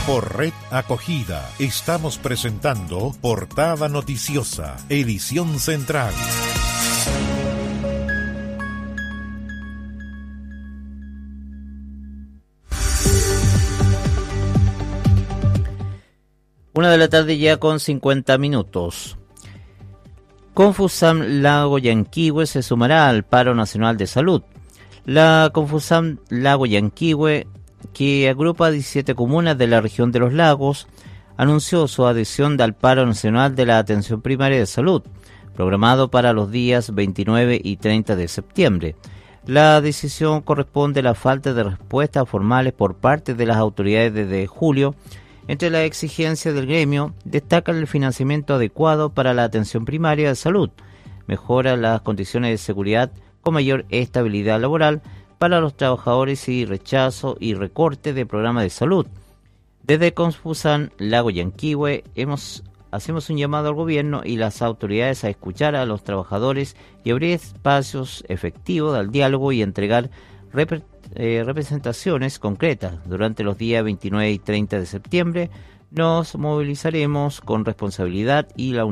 Por Red Acogida estamos presentando Portada Noticiosa, edición central. Una de la tarde ya con 50 minutos. Confusam Lago Yanquihue se sumará al paro nacional de salud. La Confusam Lago Yanquihue, que agrupa 17 comunas de la región de los lagos, anunció su adhesión al paro nacional de la atención primaria de salud, programado para los días 29 y 30 de septiembre. La decisión corresponde a la falta de respuestas formales por parte de las autoridades desde julio. Entre las exigencias del gremio destacan el financiamiento adecuado para la atención primaria de salud, mejora las condiciones de seguridad con mayor estabilidad laboral para los trabajadores y rechazo y recorte de programas de salud. Desde Confusam Lago Yanquihue hacemos un llamado al gobierno y las autoridades a escuchar a los trabajadores y abrir espacios efectivos al diálogo y entregar representaciones concretas. Durante los días 29 y 30 de septiembre nos movilizaremos con responsabilidad y la